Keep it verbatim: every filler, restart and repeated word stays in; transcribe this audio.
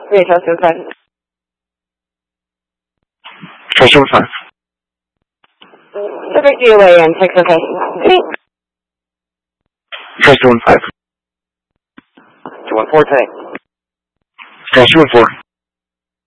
three, try two, five. Try two, five. Pacific D O A and six, okay. Try two, five. Two one four, take. Try two, four.